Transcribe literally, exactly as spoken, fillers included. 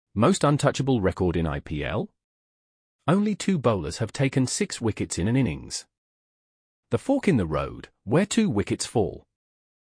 Most untouchable record in I P L? Only two bowlers have taken six wickets in an innings. The fork in the road, where two wickets fall.